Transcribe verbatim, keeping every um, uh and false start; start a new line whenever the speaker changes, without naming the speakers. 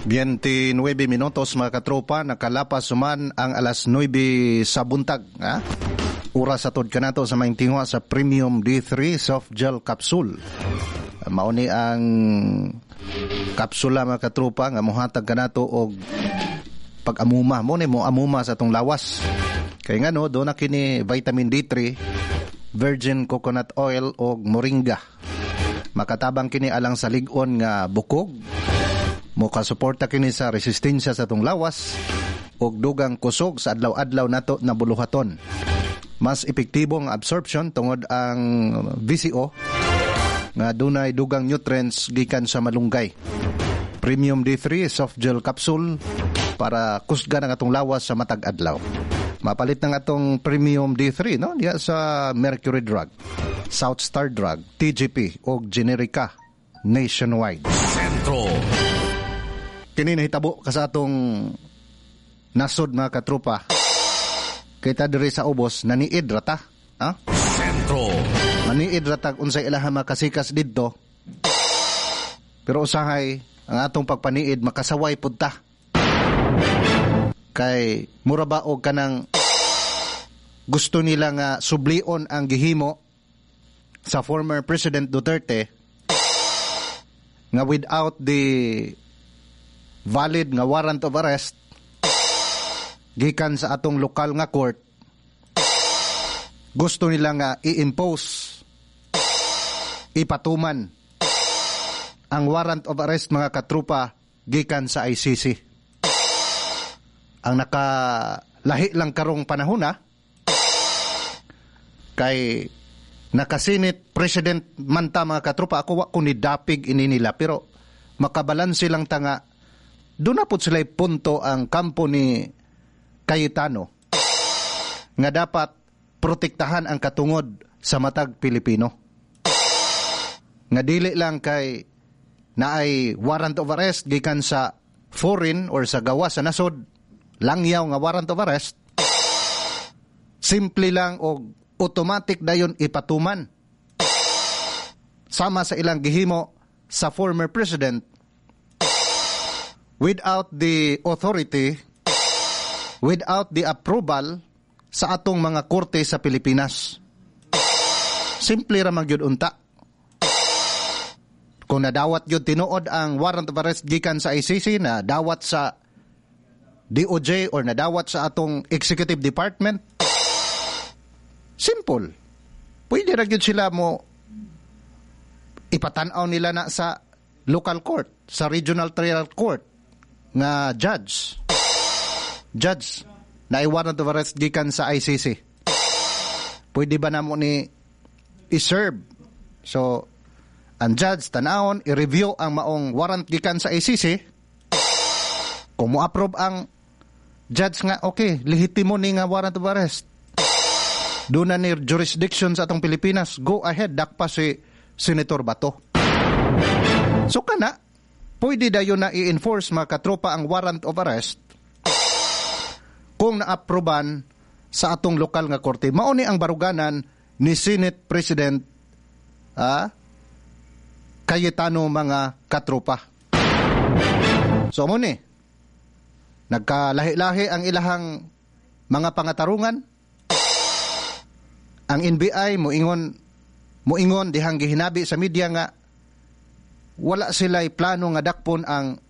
twenty-nine minutos mga katropa, nakalapas man ang alas nine sa buntag. Ha? Oras atod ka nato sa maintingwa sa Premium D three Soft Gel Capsule. Mauni ang kapsula mga katropa nga mohatag ka nato og pag-amuma. Mo ni mo amuma sa atong lawas. Kaya nga no, doon na kini vitamin D three, virgin coconut oil o moringa. Makatabang kini alang sa lig-on nga bukog. Mukasuporta kini sa resistensya sa atong lawas ug dugang kusog sa adlaw-adlaw nato na buluhaton. Mas epektibo ang absorption tungod ang V C O nga dunay dugang nutrients gikan sa malunggay. Premium D three Soft Gel Capsule para kusgan ang atong lawas sa matag adlaw. Mapalit ng atong Premium D three no diya sa Mercury Drug, South Star Drug, T G P ug Generica nationwide.
Sentro
kini nahitabo ka sa atong nasod mga katropa. Kita diri sa ubos naniid rata, ha?
Sentro
Maniid rata unsay ilaha makasikas didto. Pero usahay ang atong pagpaniid makasaway pud ta. Kay mura ba og kanang gusto nila nga sublion ang gihimo sa former President Duterte nga without the valid nga warrant of arrest gikan sa atong lokal nga court, gusto nila nga i-impose, ipatuman ang warrant of arrest mga katrupa gikan sa I C C. Ang nakalahi lang karong panahon na kay nakasinit president man ta mga katrupa, ako wa ko ni dapig ini nila pero makabalansi lang ta nga doon na po sila punto ang kampo ni Cayetano nga dapat protektahan ang katungod sa matag Pilipino. Nga dili lang kay naay warrant of arrest gikan sa foreign or sa gawa sa nasod, langyaw nga warrant of arrest, simple lang o automatic dayon ipatuman sama sa ilang gihimo sa former president without the authority, without the approval sa atong mga korte sa Pilipinas. Simple ra man gyud unta. Kung nadawat gyud tinuod ang warrant of arrest gikan sa I C C, na dawat sa D O J or nadawat sa atong executive department, simple. Pwede ra gyud sila mo ipatan-aw nila na sa local court, sa regional trial court nga judge. Judge na i-warrant of arrest gikan sa I C C. Pwede ba namo ni i-serve? So, ang judge tanawon, i-review ang maong warrant gikan sa I C C. Kung mo-approve ang judge nga, okay, lehitimo ni nga warrant of arrest. Doon na ni jurisdiction sa atong Pilipinas, go ahead, dakpa si Senator Bato. So kana, pwede dayon na i-enforce mga katropa ang warrant of arrest kung na-approban sa atong lokal nga korte. Mauni ang baruganan ni Senate President ah, Cayetano mga katropa. So mo ni, nagkalahi-lahi ang ilahang mga pangatarungan. Ang N B I moingon moingon dihang gihinabi sa media nga wala sila'y plano nga dakpon ang